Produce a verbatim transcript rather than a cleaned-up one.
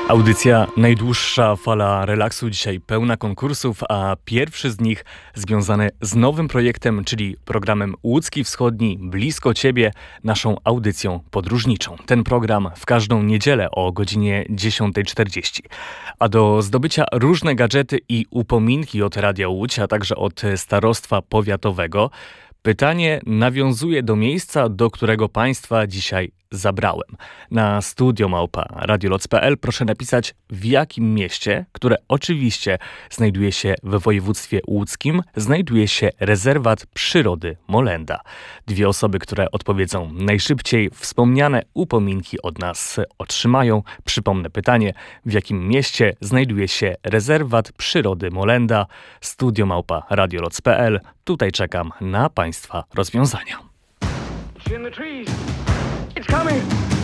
Audycja Najdłuższa Fala Relaksu, dzisiaj pełna konkursów, a pierwszy z nich związany z nowym projektem, czyli programem Łódzki Wschodni Blisko Ciebie, naszą audycją podróżniczą. Ten program w każdą niedzielę o godzinie dziesiąta czterdzieści. A do zdobycia różne gadżety i upominki od Radia Łódź, a także od Starostwa Powiatowego, pytanie nawiązuje do miejsca, do którego Państwa dzisiaj zabrałem. Na studio małpa radioloc kropka p l proszę napisać, w jakim mieście, które oczywiście znajduje się w województwie łódzkim, znajduje się rezerwat przyrody Molenda. Dwie osoby, które odpowiedzą najszybciej, wspomniane upominki od nas otrzymają. Przypomnę pytanie, w jakim mieście znajduje się rezerwat przyrody Molenda. Studio małpa radioloc kropka p l. Tutaj czekam na Państwa rozwiązania. It's in the trees. It's coming.